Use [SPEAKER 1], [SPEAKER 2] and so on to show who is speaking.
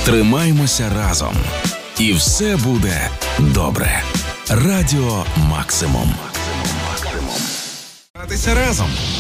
[SPEAKER 1] Тримаймося разом. І все буде добре. Радіо Максимум. Гратися разом.